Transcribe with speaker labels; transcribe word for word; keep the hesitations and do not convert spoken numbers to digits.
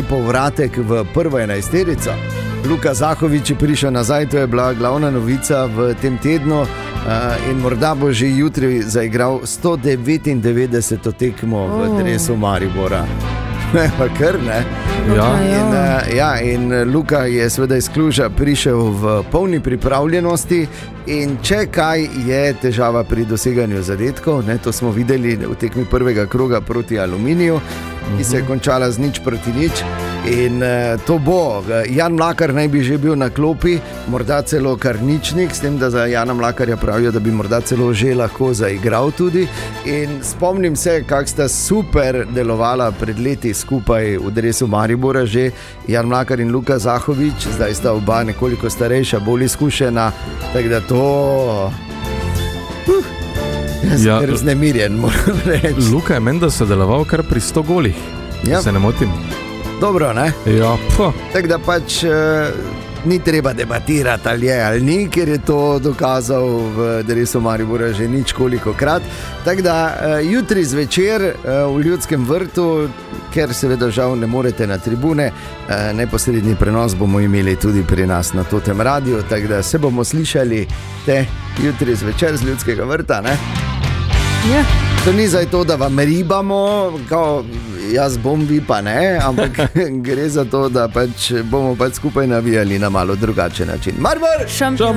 Speaker 1: povratek v prvo enajsterico. Luka Zahovič je prišel nazaj, to je bila glavna novica v tem tednu in morda bo že jutri zaigral sto devetindevetdeseto tekmo v oh. dresu Maribora. Pa kar, ne?
Speaker 2: Ja.
Speaker 1: In, ja, in Luka je seveda iz Kluža prišel v polni pripravljenosti in če kaj je težava pri doseganju zadetkov, ne, to smo videli v tekmi prvega kroga proti Aluminiju, ki se je končala z nič proti nič. In uh, to bo, Jan Mlakar naj bi že bil na klopi, morda celo Karničnik, s tem, da za Jana Mlakarja pravijo, da bi morda celo že lahko zaigral tudi. In spomnim se, kak sta super delovala pred leti skupaj v dresu Maribora, že Jan Mlakar in Luka Zahovič, zdaj sta oba nekoliko starejša, bolj izkušena, tako da to... Uh, jaz sem ja, znemirjen, moram reči.
Speaker 2: Luka je menda sodeloval kar pri sto golih, ja. Se ne motim.
Speaker 1: Dobro, ne?
Speaker 2: Ja, pa.
Speaker 1: Tako da pač uh, ni treba debatirati, ali je ali ni, ker je to dokazal v dresu Maribora že nič koliko krat. Tako da uh, jutri zvečer uh, v Ljudskem vrtu, ker seveda žal ne morete na tribune, uh, neposredni prenos bomo imeli tudi pri nas na Totem radiju, tako da se bomo slišali te jutri zvečer z Ljudskega vrta, ne?
Speaker 3: Ja.
Speaker 1: To ni zdaj to, da vam ribamo, kao jaz bom, vi pa ne, ampak gre za to, da pač bomo pač skupaj navijali na malo drugačen način. Maribor!
Speaker 3: Šampion!